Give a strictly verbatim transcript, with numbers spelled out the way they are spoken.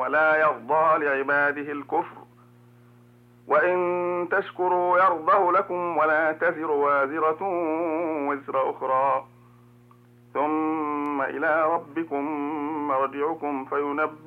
ولا يرضى لعباده الكفر وإن تشكروا يرضه لكم ولا تزر وازرة وزر أخرى ثم إلى ربكم مرجعكم فينبئكم